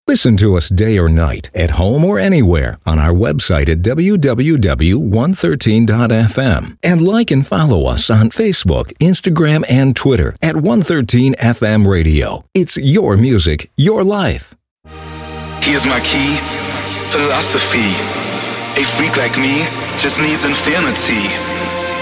Listen to us day or night, at home or anywhere, on our website at www.113.fm. And like and follow us on Facebook, Instagram, and Twitter at 113FM Radio. It's your music, your life. Here's my key, philosophy. A freak like me just needs infinity.